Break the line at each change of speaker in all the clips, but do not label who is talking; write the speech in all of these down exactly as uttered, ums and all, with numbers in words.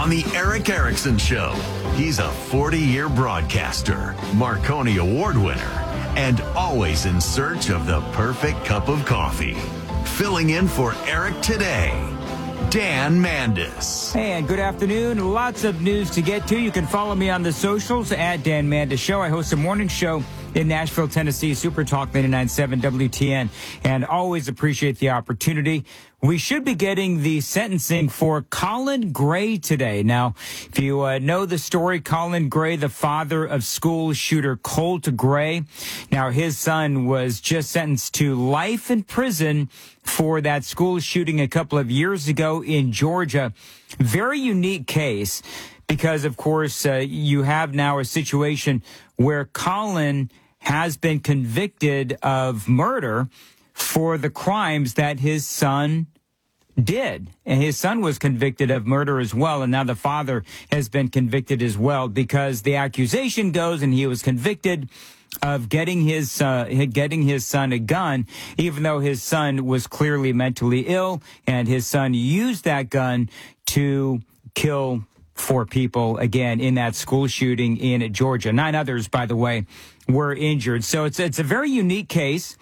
on The Erick Erickson Show. He's a forty-year broadcaster, Marconi Award winner, and always in search of the perfect cup of coffee. Filling in for Eric today, Dan Mandis.
Hey, and good afternoon. Lots of news to get to. You can follow me on the socials at Dan Mandis Show. I host a morning show in Nashville, Tennessee, Super Talk ninety-nine point seven W T N, and always appreciate the opportunity. We should be getting the sentencing for Colin Gray today. Now, if you uh, know the story, Colin Gray, the father of school shooter Colt Gray. Now, his son was just sentenced to life in prison for that school shooting a couple of years ago in Georgia. Very unique case because, of course, uh, you have now a situation where Colin has been convicted of murder for the crimes that his son did. And his son was convicted of murder as well, and now the father has been convicted as well because the accusation goes, and he was convicted of getting his uh, getting his son a gun, even though his son was clearly mentally ill, and his son used that gun to kill four people, again, in that school shooting in Georgia. Nine others, by the way, were injured. So it's it's a very unique case.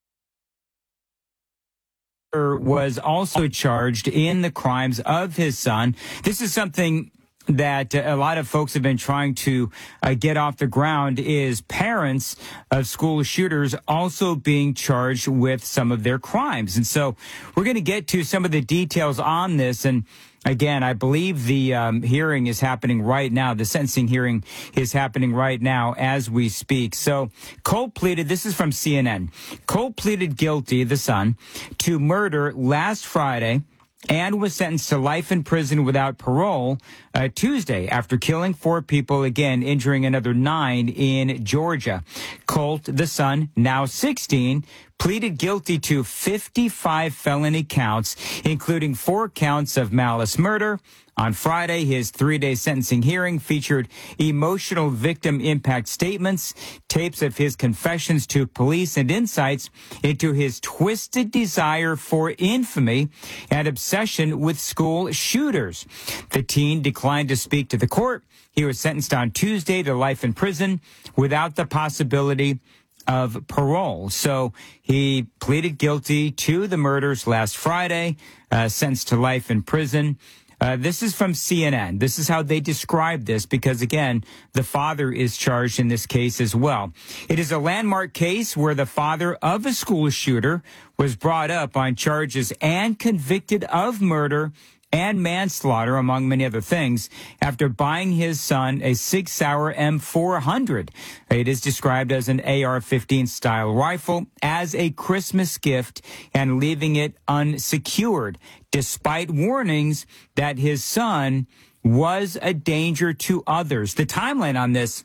Was also charged in the crimes of his son. This is something that a lot of folks have been trying to uh, get off the ground, is parents of school shooters also being charged with some of their crimes. And so we're going to get to some of the details on this. And again, I believe the um, hearing is happening right now. The sentencing hearing is happening right now as we speak. So Colt pleaded, this is from C N N, Colt pleaded guilty, the son, to murder last Friday and was sentenced to life in prison without parole uh, Tuesday after killing four people, again, injuring another nine in Georgia. Colt, the son, now sixteen, pleaded guilty to fifty-five felony counts, including four counts of malice murder. On Friday, his three-day sentencing hearing featured emotional victim impact statements, tapes of his confessions to police, and insights into his twisted desire for infamy and obsession with school shooters. The teen declined to speak to the court. He was sentenced on Tuesday to life in prison without the possibility of parole. So he pleaded guilty to the murders last Friday, uh, sentenced to life in prison. Uh, this is from C N N. This is how they describe this because, again, the father is charged in this case as well. It is a landmark case where the father of a school shooter was brought up on charges and convicted of murder and manslaughter, among many other things, after buying his son a Sig Sauer M four hundred. It is described as an A R fifteen style rifle as a Christmas gift and leaving it unsecured, despite warnings that his son was a danger to others. The timeline on this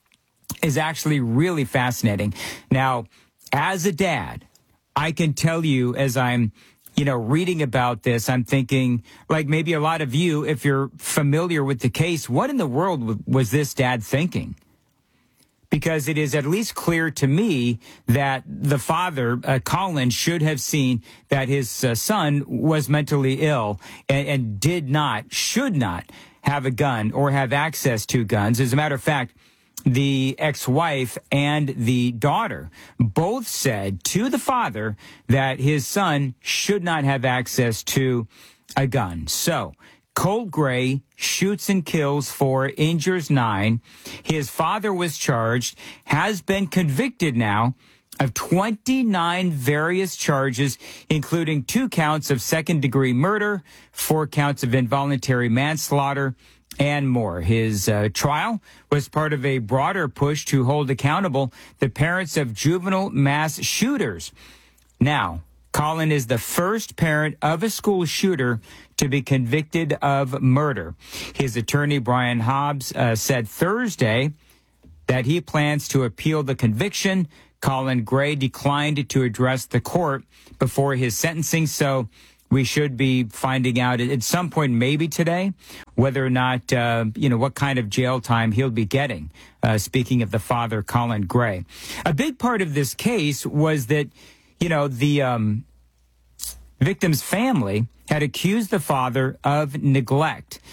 is actually really fascinating. Now, as a dad, I can tell you as I'm you know, reading about this, I'm thinking, like maybe a lot of you, if you're familiar with the case, what in the world was this dad thinking? Because it is at least clear to me that the father, uh, Colin, should have seen that his uh, son was mentally ill and, and did not, should not have a gun or have access to guns. As a matter of fact, the ex-wife and the daughter both said to the father that his son should not have access to a gun. So Colt Gray shoots and kills four, injures nine. His father was charged, has been convicted now of twenty-nine various charges, including two counts of second-degree murder, four counts of involuntary manslaughter, and more. His uh, trial was part of a broader push to hold accountable the parents of juvenile mass shooters. Now, Colin is the first parent of a school shooter to be convicted of murder. His attorney, Brian Hobbs, uh, said Thursday that he plans to appeal the conviction. Colin Gray declined to address the court before his sentencing, so we should be finding out at some point, maybe today, whether or not, uh, you know, what kind of jail time he'll be getting. Uh, speaking of the father, Colin Gray. A big part of this case was that, you know, the um, victim's family had accused the father of neglect.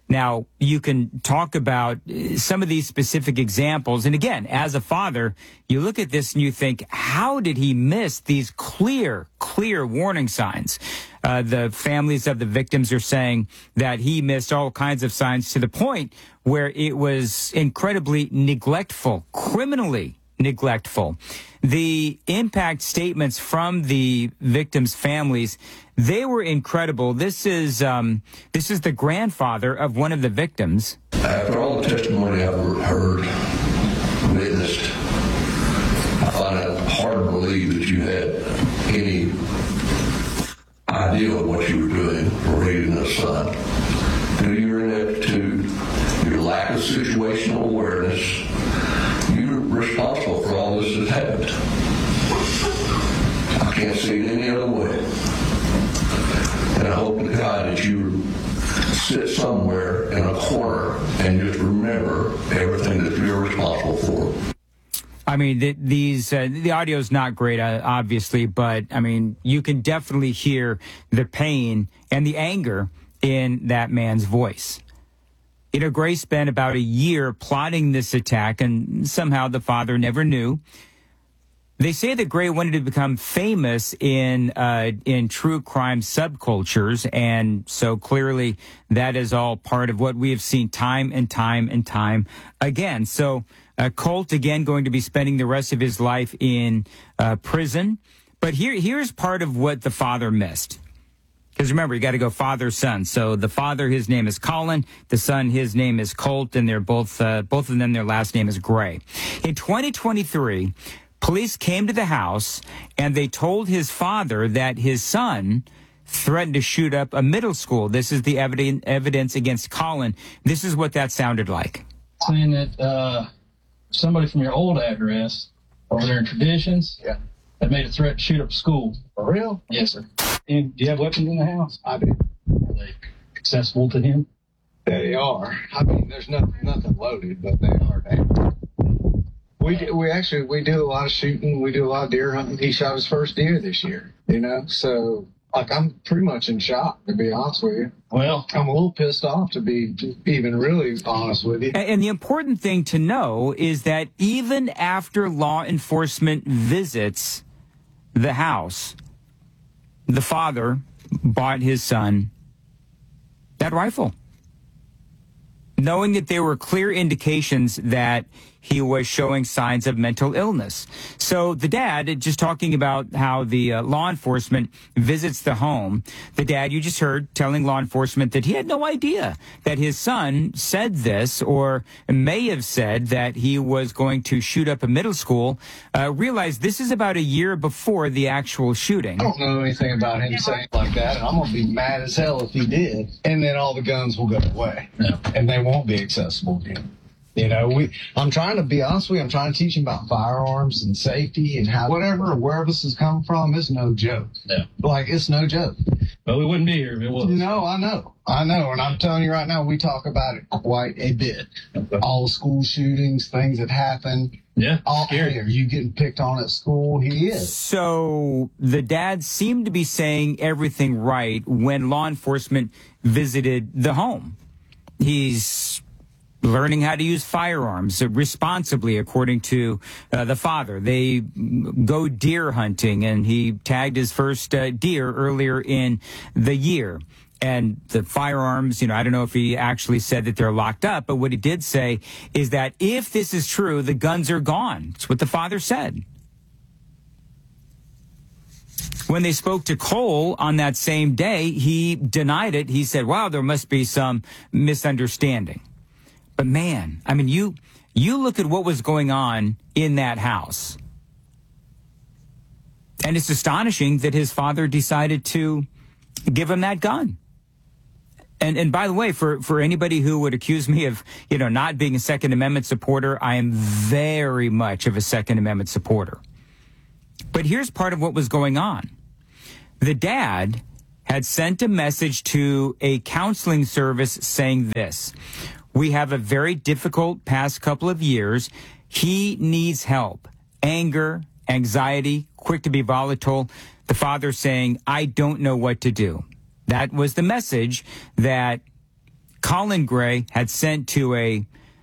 Now, you can talk about some of these specific examples. And again, as a father, you look at this and you think, how did he miss these clear, clear warning signs? Uh, the families of the victims are saying that he missed all kinds of signs to the point where it was incredibly neglectful, criminally neglectful. The impact statements from the victims' families, they were incredible. This is um, this is the grandfather of one of the victims.
After all the testimony I've heard, witnessed, I find it hard to believe that you had any idea of what you were doing or raising a son. Through your ineptitude, your lack of situational awareness, you're responsible for all this that's happened. I can't see it any other way. And I hope to God that you sit somewhere in a corner and just remember everything that you're responsible for.
I mean, the, these uh, the audio is not great, uh, obviously, but I mean, you can definitely hear the pain and the anger in that man's voice. You know, Gray spent about a year plotting this attack, and somehow the father never knew. They say that Gray wanted to become famous in uh, in true crime subcultures, and so clearly that is all part of what we have seen time and time and time again. So uh, Colt, again, going to be spending the rest of his life in uh, prison. But here here's part of what the father missed. Because remember, you got to go father, son. So the father, his name is Colin. The son, his name is Colt, and they're both uh, both of them. Their last name is Gray. In twenty twenty-three, police came to the house and they told his father that his son threatened to shoot up a middle school. This is the evidence evidence against Colin. This is what that sounded like.
Saying that uh, somebody from your old address over there in Traditions, yeah, that made a threat to shoot up a school.
For real?
Yes, sir. And do you have weapons in the house?
I do.
Are they accessible to him?
They are. I mean, there's nothing, nothing loaded, but they are there. We do, we actually we do a lot of shooting. We do a lot of deer hunting. He shot his first deer this year. You know, so like I'm pretty much in shock, to be honest with you.
Well,
I'm a little pissed off, to be to be even really honest with you.
And the important thing to know is that even after law enforcement visits the house, the father bought his son that rifle, knowing that there were clear indications that he was showing signs of mental illness. So the dad, just talking about how the uh, law enforcement visits the home, the dad, you just heard, telling law enforcement that he had no idea that his son said this or may have said that he was going to shoot up a middle school, uh, realized this is about a year before the actual shooting.
I don't know anything about him saying like that, and I'm going to be mad as hell if he did. And then all the guns will go away,
yeah,
and they won't be accessible again. You know, we. I'm trying to be honest with you. I'm trying to teach him about firearms and safety and how whatever where this has come from is no joke.
Yeah,
like it's no joke.
But we wouldn't be here if it was.
No, I know, I know, and I'm telling you right now, we talk about it quite a bit.
Okay.
All the school shootings, things that happen.
Yeah,
all
scary.
hey, are you getting picked on at school? He is.
So the dad seemed to be saying everything right when law enforcement visited the home. He's learning how to use firearms responsibly, according to uh, the father. They go deer hunting, and he tagged his first uh, deer earlier in the year. And the firearms, you know, I don't know if he actually said that they're locked up, but what he did say is that if this is true, the guns are gone. That's what the father said. When they spoke to Cole on that same day, he denied it. He said, wow, there must be some misunderstanding. But man, I mean, you you look at what was going on in that house. And it's astonishing that his father decided to give him that gun. And and by the way, for, for anybody who would accuse me of, you know, not being a Second Amendment supporter, I am very much of a Second Amendment supporter. But here's part of what was going on. The dad had sent a message to a counseling service saying this: we have a very difficult past couple of years. He needs help. Anger, anxiety, quick to be volatile. The father saying, I don't know what to do. That was the message that Colin Gray had sent to a,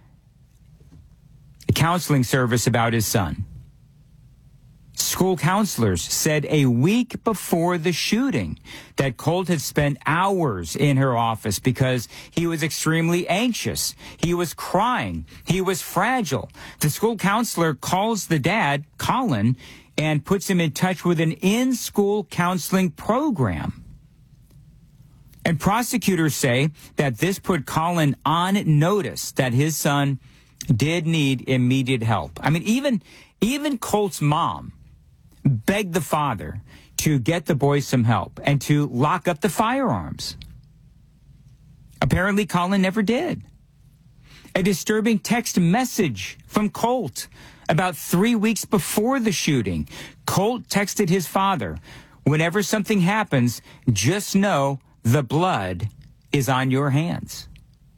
a counseling service about his son. School counselors said a week before the shooting that Colt had spent hours in her office because he was extremely anxious. He was crying. He was fragile. The school counselor calls the dad, Colin, and puts him in touch with an in-school counseling program. And prosecutors say that this put Colin on notice that his son did need immediate help. I mean, even, even Colt's mom begged the father to get the boy some help and to lock up the firearms. Apparently, Colin never did. A disturbing text message from Colt about three weeks before the shooting. Colt texted his father, "Whenever something happens, just know the blood is on your hands."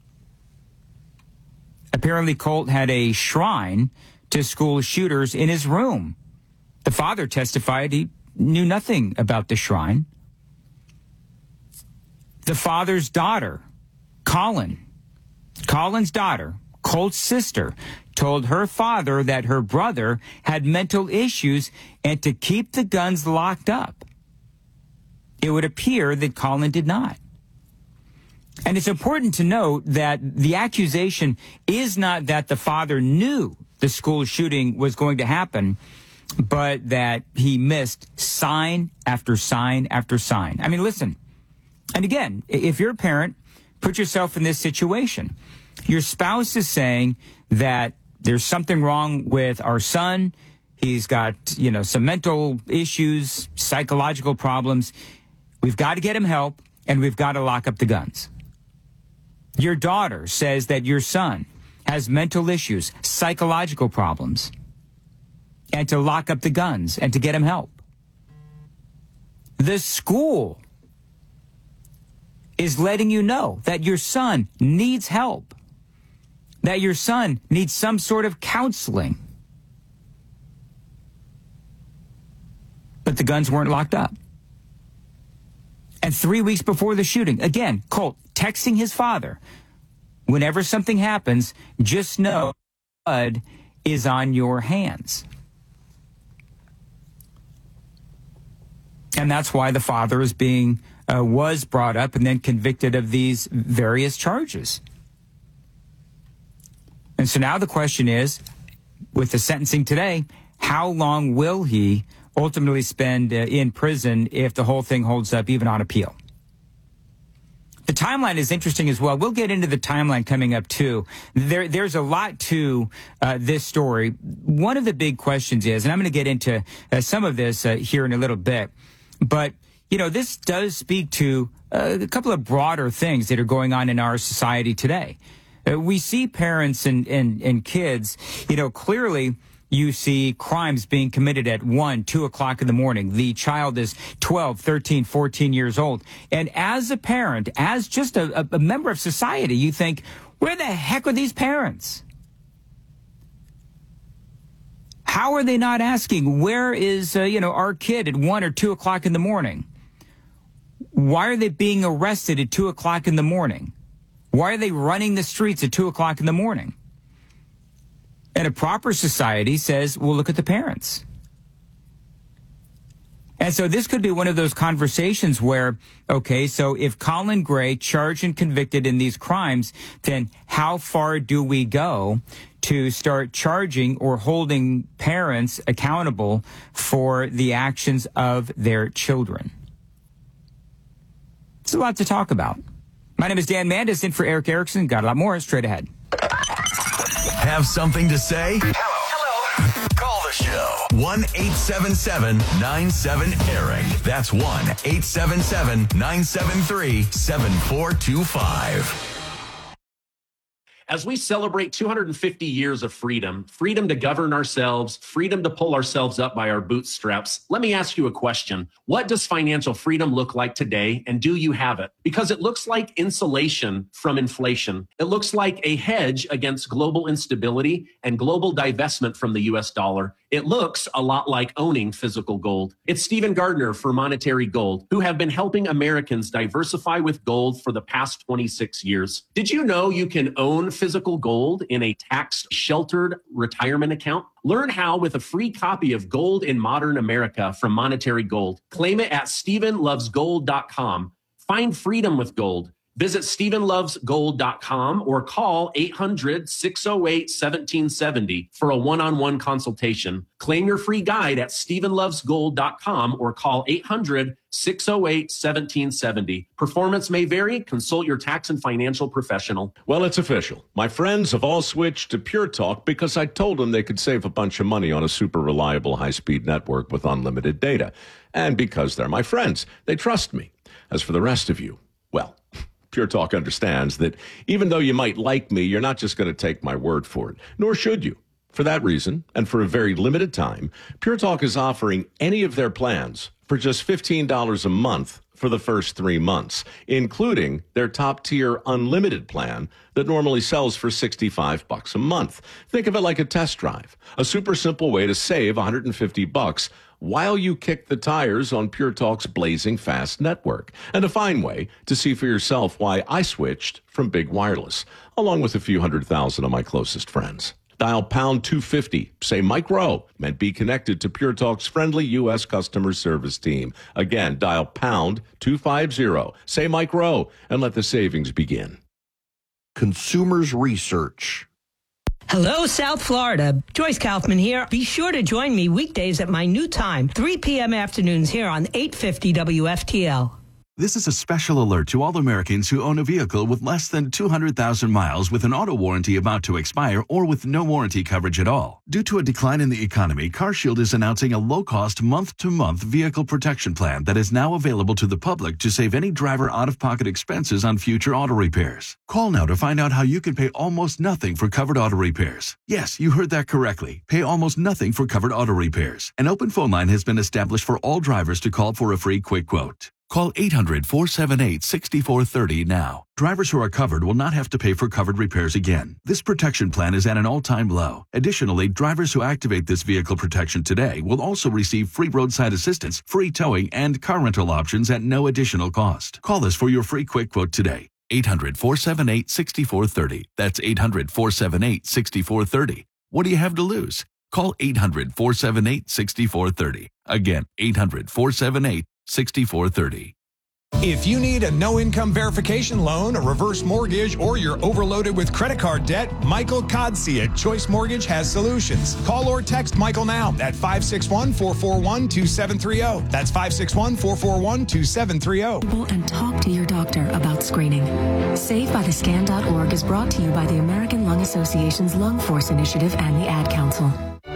Apparently, Colt had a shrine to school shooters in his room. The father testified he knew nothing about the shrine. The father's daughter, Colin, Colin's daughter, Colt's sister, told her father that her brother had mental issues and to keep the guns locked up. It would appear that Colin did not. And it's important to note that the accusation is not that the father knew the school shooting was going to happen, but that he missed sign after sign after sign. I mean, listen, and again, if you're a parent, put yourself in this situation. Your spouse is saying that there's something wrong with our son. He's got, you know, some mental issues, psychological problems. We've got to get him help, and we've got to lock up the guns. Your daughter says that your son has mental issues, psychological problems, and to lock up the guns and to get him help. The school is letting you know that your son needs help, that your son needs some sort of counseling. But the guns weren't locked up. And three weeks before the shooting, again, Colt texting his father, "Whenever something happens, just know blood is on your hands." And that's why the father is being, uh, was brought up and then convicted of these various charges. And so now the question is, with the sentencing today, how long will he ultimately spend uh, in prison if the whole thing holds up, even on appeal? The timeline is interesting as well. We'll get into the timeline coming up, too. There, there's a lot to uh, this story. One of the big questions is, and I'm going to get into uh, some of this uh, here in a little bit, but, you know, this does speak to uh, a couple of broader things that are going on in our society today. Uh, we see parents and, and, and kids, you know, clearly you see crimes being committed at one, two o'clock in the morning. The child is twelve, thirteen, fourteen years old. And as a parent, as just a, a member of society, you think, where the heck are these parents? How are they not asking, where is, uh, you know, our kid at one or two o'clock in the morning? Why are they being arrested at two o'clock in the morning? Why are they running the streets at two o'clock in the morning? And a proper society says, well, look at the parents. And so this could be one of those conversations where, okay, so if Colin Gray charged and convicted in these crimes, then how far do we go to start charging or holding parents accountable for the actions of their children? It's a lot to talk about. My name is Dan Mandis, in for Eric Erickson. Got a lot more straight ahead.
Have something to say? Hello. Hello. Call the show. one eight seven seven nine seven Eric. That's one eight seven seven nine seven three seven four two five.
As we celebrate two hundred fifty years of freedom, freedom to govern ourselves, freedom to pull ourselves up by our bootstraps, let me ask you a question. What does financial freedom look like today, and do you have it? Because it looks like insulation from inflation. It looks like a hedge against global instability and global divestment from the U S dollar. It looks a lot like owning physical gold. It's Stephen Gardner for Monetary Gold, who have been helping Americans diversify with gold for the past twenty-six years. Did you know you can own physical gold in a tax-sheltered retirement account? Learn how with a free copy of Gold in Modern America from Monetary Gold. Claim it at stephen loves gold dot com. Find freedom with gold. Visit stephen loves gold dot com or call eight hundred, six oh eight, one seven seven oh for a one-on-one consultation. Claim your free guide at stephen loves gold dot com or call eight hundred, six oh eight, one seven seven oh. Performance may vary. Consult your tax and financial professional.
Well, it's official. My friends have all switched to Pure Talk because I told them they could save a bunch of money on a super reliable high-speed network with unlimited data. And because they're my friends, they trust me. As for the rest of you, well, Pure Talk understands that even though you might like me, you're not just going to take my word for it, nor should you. For that reason, and for a very limited time, Pure Talk is offering any of their plans for just fifteen dollars a month for the first three months, including their top-tier unlimited plan that normally sells for sixty-five bucks a month. Think of it like a test drive, a super simple way to save one hundred fifty bucks while you kick the tires on Pure Talk's blazing fast network, and a fine way to see for yourself why I switched from big wireless, along with a few hundred thousand of my closest friends. Dial pound two fifty, say Mike Rowe, and be connected to Pure Talk's friendly U S customer service team. Again, dial pound two fifty, say Mike Rowe, and let the savings begin.
Consumers Research.
Hello, South Florida. Joyce Kaufman here. Be sure to join me weekdays at my new time, three p.m. afternoons here on eight fifty W F T L.
This is a special alert to all Americans who own a vehicle with less than two hundred thousand miles with an auto warranty about to expire or with no warranty coverage at all. Due to a decline in the economy, CarShield is announcing a low-cost month-to-month vehicle protection plan that is now available to the public to save any driver out-of-pocket expenses on future auto repairs. Call now to find out how you can pay almost nothing for covered auto repairs. Yes, you heard that correctly. Pay almost nothing for covered auto repairs. An open phone line has been established for all drivers to call for a free quick quote. Call eight hundred, four seven eight, six four three zero now. Drivers who are covered will not have to pay for covered repairs again. This protection plan is at an all-time low. Additionally, drivers who activate this vehicle protection today will also receive free roadside assistance, free towing, and car rental options at no additional cost. Call us for your free quick quote today. eight hundred, four seven eight, six four three zero. That's eight hundred, four seven eight, six four three zero. What do you have to lose? Call eight hundred, four seven eight, six four three zero. Again, eight hundred, four seven eight, six four three zero.
If you need a no-income verification loan, a reverse mortgage, or you're overloaded with credit card debt, Michael Kodsey at Choice Mortgage has solutions. Call or text Michael now at five six one, four four one, two seven three zero. That's five six one, four four one, two seven three zero.
And talk to your doctor about screening. Save by the scan dot org is brought to you by the American Lung Association's Lung Force Initiative and the Ad Council.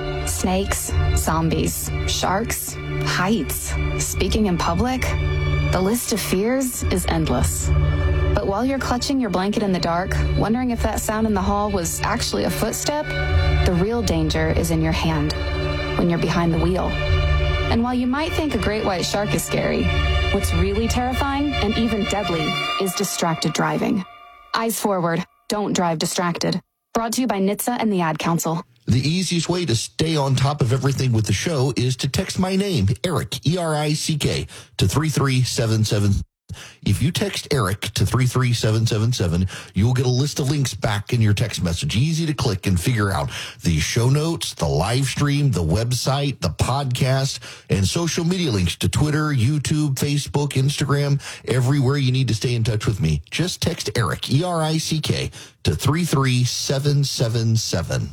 Snakes, zombies, sharks, heights, speaking in public. The list of fears is endless. But while you're clutching your blanket in the dark, wondering if that sound in the hall was actually a footstep, the real danger is in your hand, when you're behind the wheel. And while you might think a great white shark is scary, what's really terrifying and even deadly is distracted driving. Eyes forward, don't drive distracted. Brought to you by N H T S A and the Ad Council.
The easiest way to stay on top of everything with the show is to text my name, Eric, E R I C K, to three three seven seven. If you text Eric to three three seven seven seven, you'll get a list of links back in your text message. Easy to click and figure out the show notes, the live stream, the website, the podcast, and social media links to Twitter, YouTube, Facebook, Instagram, everywhere you need to stay in touch with me. Just text Eric, E R I C K, to three three seven seven seven.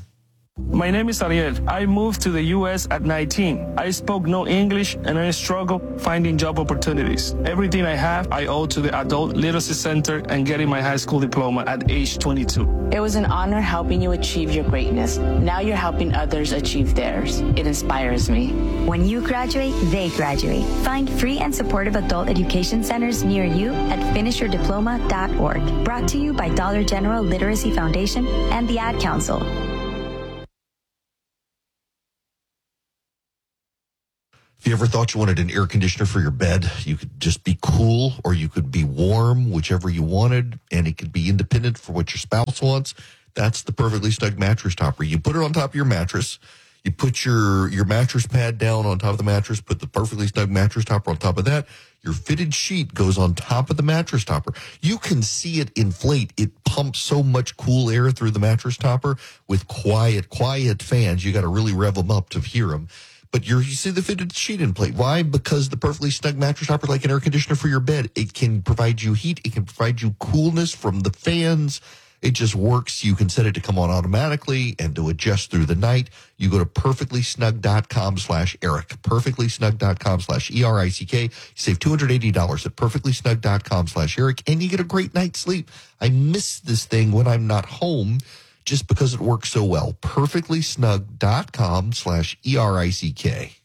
My name is Ariel. I moved to the U S at nineteen. I spoke no English and I struggled finding job opportunities. Everything I have, I owe to the Adult Literacy Center and getting my high school diploma at age twenty-two.
It was an honor helping you achieve your greatness. Now you're helping others achieve theirs. It inspires me.
When you graduate, they graduate. Find free and supportive adult education centers near you at finish your diploma dot org. Brought to you by Dollar General Literacy Foundation and the Ad Council.
If you ever thought you wanted an air conditioner for your bed, you could just be cool or you could be warm, whichever you wanted, and it could be independent for what your spouse wants, that's the Perfectly Snug mattress topper. You put it on top of your mattress, You put your, your mattress pad down on top of the mattress, put the Perfectly Snug mattress topper on top of that. Your fitted sheet goes on top of the mattress topper. You can see it inflate. It pumps so much cool air through the mattress topper with quiet, quiet fans. You got to really rev them up to hear them. But you're, you see the fitted sheet inflate. Why? Because the Perfectly Snug mattress topper is like an air conditioner for your bed. It can provide you heat. It can provide you coolness from the fans. It just works. You can set it to come on automatically and to adjust through the night. You go to perfectlysnug.com slash Eric. Perfectlysnug.com slash E R I C K. You save two hundred eighty dollars at perfectlysnug.com slash Eric, and you get a great night's sleep. I miss this thing when I'm not home just because it works so well. Perfectlysnug.com slash E R I C K.